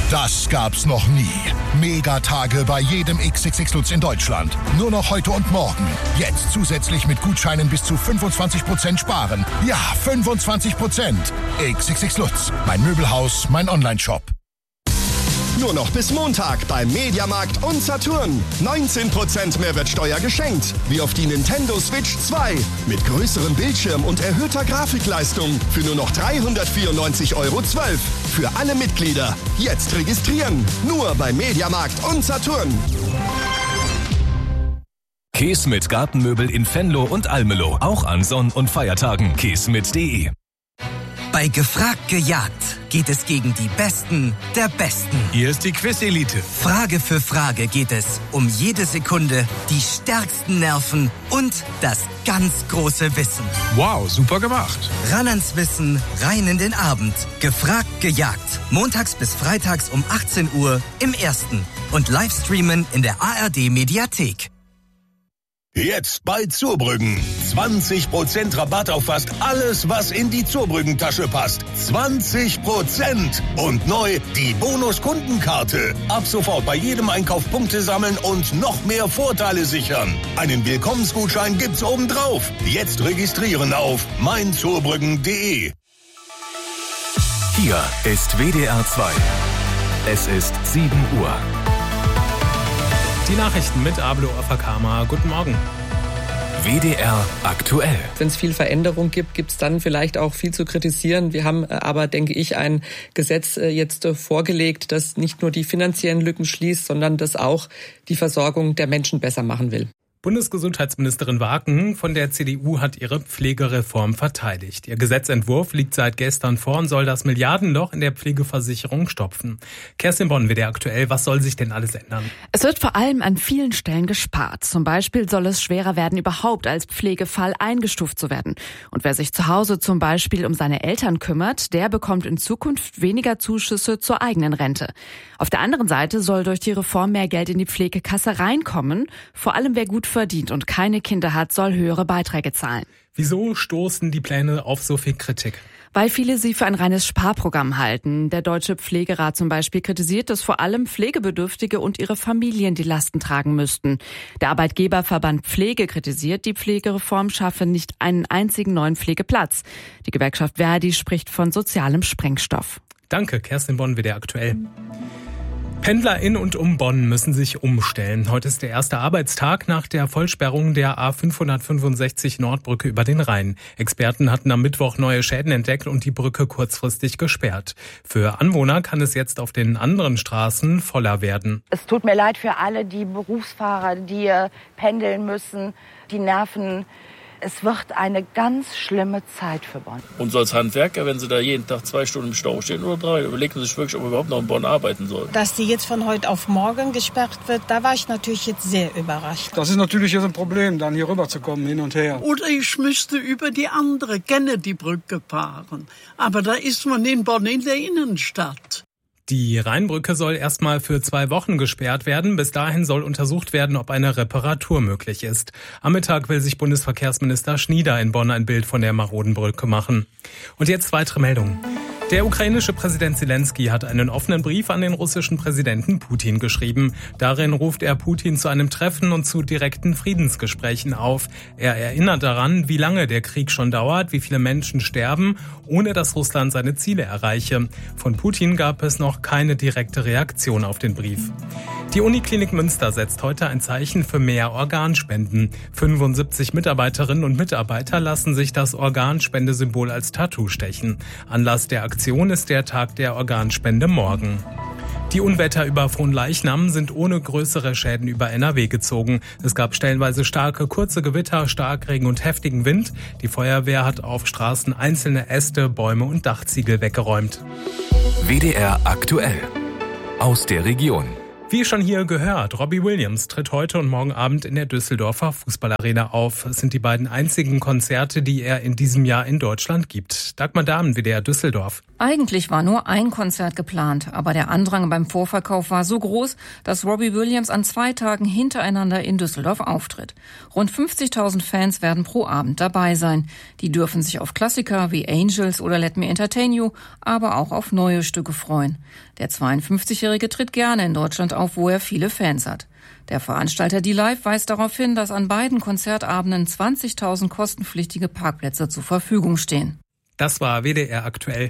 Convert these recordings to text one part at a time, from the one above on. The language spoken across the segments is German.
Das gab's noch nie. Megatage bei jedem XXX Lutz in Deutschland. Nur noch heute und morgen. Jetzt zusätzlich mit Gutscheinen bis zu 25% sparen. Ja, 25%. XXX Lutz. Mein Möbelhaus, mein Onlineshop. Nur noch bis Montag beim Mediamarkt und Saturn. 19% Mehrwertsteuer geschenkt. Wie auf die Nintendo Switch 2. Mit größerem Bildschirm und erhöhter Grafikleistung. Für nur noch 394,12 € Für alle Mitglieder. Jetzt registrieren. Nur beim Mediamarkt und Saturn. Keesmit Gartenmöbel in Venlo und Almelo. Auch an Sonn- und Feiertagen. keesmit.de. Bei Gefragt gejagt geht es gegen die Besten der Besten. Hier ist die Quiz-Elite. Frage für Frage geht es um jede Sekunde, die stärksten Nerven und das ganz große Wissen. Wow, super gemacht. Ran ans Wissen, rein in den Abend. Gefragt gejagt. Montags bis freitags um 18 Uhr im Ersten. Und Livestreamen in der ARD-Mediathek. Jetzt bei Zurbrüggen. 20% Rabatt auf fast alles, was in die Zurbrüggen-Tasche passt. 20%! Und neu die Bonus-Kundenkarte. Ab sofort bei jedem Einkauf Punkte sammeln und noch mehr Vorteile sichern. Einen Willkommensgutschein gibt's obendrauf. Jetzt registrieren auf meinzurbrüggen.de. Hier ist WDR 2. Es ist 7 Uhr. Die Nachrichten mit Ablo Afakama. Guten Morgen. WDR aktuell. Wenn es viel Veränderung gibt, gibt es dann vielleicht auch viel zu kritisieren. Wir haben aber, denke ich, ein Gesetz jetzt vorgelegt, das nicht nur die finanziellen Lücken schließt, sondern das auch die Versorgung der Menschen besser machen will. Bundesgesundheitsministerin Waken von der CDU hat ihre Pflegereform verteidigt. Ihr Gesetzentwurf liegt seit gestern vor und soll das Milliardenloch in der Pflegeversicherung stopfen. Kerstin Bonn, WDR aktuell, was soll sich denn alles ändern? Es wird vor allem an vielen Stellen gespart. Zum Beispiel soll es schwerer werden, überhaupt als Pflegefall eingestuft zu werden. Und wer sich zu Hause zum Beispiel um seine Eltern kümmert, der bekommt in Zukunft weniger Zuschüsse zur eigenen Rente. Auf der anderen Seite soll durch die Reform mehr Geld in die Pflegekasse reinkommen. Vor allem wer gut verdient und keine Kinder hat, soll höhere Beiträge zahlen. Wieso stoßen die Pläne auf so viel Kritik? Weil viele sie für ein reines Sparprogramm halten. Der Deutsche Pflegerat zum Beispiel kritisiert, dass vor allem Pflegebedürftige und ihre Familien die Lasten tragen müssten. Der Arbeitgeberverband Pflege kritisiert, die Pflegereform schaffe nicht einen einzigen neuen Pflegeplatz. Die Gewerkschaft Verdi spricht von sozialem Sprengstoff. Danke, Kerstin Bonn, WDR aktuell. Pendler in und um Bonn müssen sich umstellen. Heute ist der erste Arbeitstag nach der Vollsperrung der A565 Nordbrücke über den Rhein. Experten hatten am Mittwoch neue Schäden entdeckt und die Brücke kurzfristig gesperrt. Für Anwohner kann es jetzt auf den anderen Straßen voller werden. Es tut mir leid für alle die Berufsfahrer, die pendeln müssen, die Nerven. Es wird eine ganz schlimme Zeit für Bonn. Und so als Handwerker, wenn Sie da jeden Tag 2 Stunden im Stau stehen oder 3, überlegen Sie sich wirklich, ob man überhaupt noch in Bonn arbeiten soll. Dass die jetzt von heute auf morgen gesperrt wird, da war ich natürlich jetzt sehr überrascht. Das ist natürlich jetzt ein Problem, dann hier rüber zu kommen, hin und her. Oder ich müsste über die andere Kennedy-Brücke fahren. Aber da ist man in Bonn in der Innenstadt. Die Rheinbrücke soll erstmal für 2 Wochen gesperrt werden. Bis dahin soll untersucht werden, ob eine Reparatur möglich ist. Am Mittag will sich Bundesverkehrsminister Schnieder in Bonn ein Bild von der maroden Brücke machen. Und jetzt weitere Meldungen. Der ukrainische Präsident Zelensky hat einen offenen Brief an den russischen Präsidenten Putin geschrieben. Darin ruft er Putin zu einem Treffen und zu direkten Friedensgesprächen auf. Er erinnert daran, wie lange der Krieg schon dauert, wie viele Menschen sterben, ohne dass Russland seine Ziele erreiche. Von Putin gab es noch keine direkte Reaktion auf den Brief. Die Uniklinik Münster setzt heute ein Zeichen für mehr Organspenden. 75 Mitarbeiterinnen und Mitarbeiter lassen sich das Organspendesymbol als Tattoo stechen. Anlass der Aktion ist der Tag der Organspende morgen. Die Unwetter über Fronleichnam sind ohne größere Schäden über NRW gezogen. Es gab stellenweise starke, kurze Gewitter, Starkregen und heftigen Wind. Die Feuerwehr hat auf Straßen einzelne Äste, Bäume und Dachziegel weggeräumt. WDR aktuell. Aus der Region. Wie schon hier gehört, Robbie Williams tritt heute und morgen Abend in der Düsseldorfer Fußballarena auf. Es sind die beiden einzigen Konzerte, die er in diesem Jahr in Deutschland gibt. Dagmar Dahmen, WDR Düsseldorf. Eigentlich war nur ein Konzert geplant, aber der Andrang beim Vorverkauf war so groß, dass Robbie Williams an 2 Tagen hintereinander in Düsseldorf auftritt. Rund 50.000 Fans werden pro Abend dabei sein. Die dürfen sich auf Klassiker wie Angels oder Let Me Entertain You, aber auch auf neue Stücke freuen. Der 52-Jährige tritt gerne in Deutschland auf, wo er viele Fans hat. Der Veranstalter D-Live weist darauf hin, dass an beiden Konzertabenden 20.000 kostenpflichtige Parkplätze zur Verfügung stehen. Das war WDR aktuell.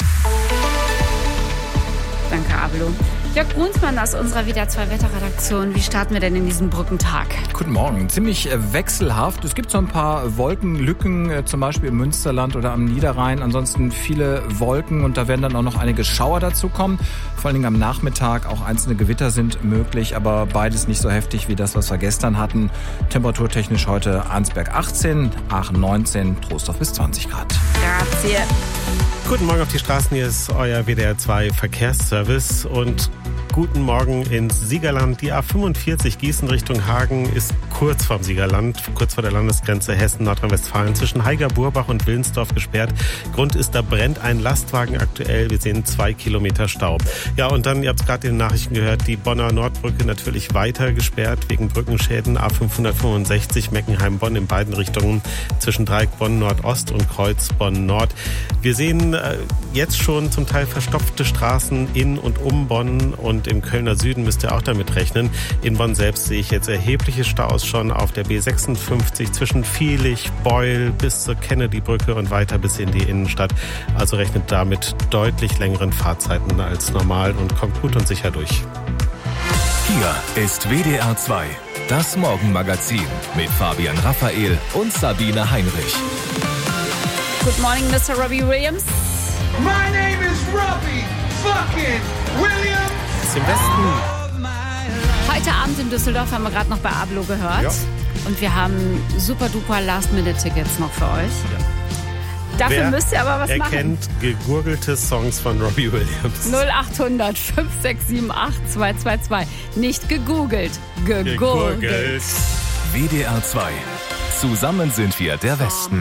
Danke, Abelo. Jörg Brunsmann aus unserer WDR 2 Wetterredaktion. Wie starten wir denn in diesen Brückentag? Guten Morgen. Ziemlich wechselhaft. Es gibt so ein paar Wolkenlücken, zum Beispiel im Münsterland oder am Niederrhein. Ansonsten viele Wolken und da werden dann auch noch einige Schauer dazu kommen. Vor allen Dingen am Nachmittag auch einzelne Gewitter sind möglich, aber beides nicht so heftig wie das, was wir gestern hatten. Temperaturtechnisch heute Arnsberg 18, Aachen 19, Troisdorf bis 20 Grad. Grazie. Guten Morgen auf die Straßen, hier ist euer WDR 2 Verkehrsservice und guten Morgen ins Siegerland. Die A45 Gießen Richtung Hagen ist kurz vorm Siegerland, kurz vor der Landesgrenze Hessen-Nordrhein-Westfalen zwischen Haiger-Burbach und Willensdorf gesperrt. Grund ist, da brennt ein Lastwagen aktuell. Wir sehen 2 Kilometer Stau. Ja, und dann, ihr habt es gerade in den Nachrichten gehört, die Bonner Nordbrücke natürlich weiter gesperrt wegen Brückenschäden. A565 Meckenheim-Bonn in beiden Richtungen zwischen Dreieck Bonn-Nordost und Kreuz Bonn-Nord. Wir sehen jetzt schon zum Teil verstopfte Straßen in und um Bonn und im Kölner Süden müsst ihr auch damit rechnen. In Bonn selbst sehe ich jetzt erhebliche Staus schon auf der B56 zwischen Viehlich, Beul bis zur Kennedy-Brücke und weiter bis in die Innenstadt. Also rechnet damit deutlich längeren Fahrzeiten als normal und kommt gut und sicher durch. Hier ist WDR 2, das Morgenmagazin mit Fabian Raphael und Sabine Heinrich. Good morning, Mr. Robbie Williams. My name is Robbie fucking Williams. Im Westen. Heute Abend in Düsseldorf haben wir gerade noch bei Abelo gehört. Ja. Und wir haben super duper Last-Minute-Tickets noch für euch. Ja. Dafür müsst ihr aber was machen. Erkennt gegurgelte Songs von Robbie Williams. 0800 5678 222. Nicht gegoogelt, gegurgelt. WDR 2. Zusammen sind wir der Westen.